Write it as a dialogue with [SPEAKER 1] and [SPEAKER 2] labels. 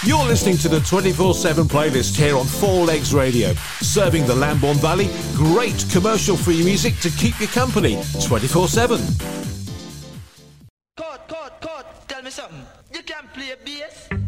[SPEAKER 1] You're listening to the 24/7 playlist here on Four Legs Radio, serving the Lambourne Valley. Great commercial-free music to keep you company 24/7.
[SPEAKER 2] Cut. Tell me something. You can play bass?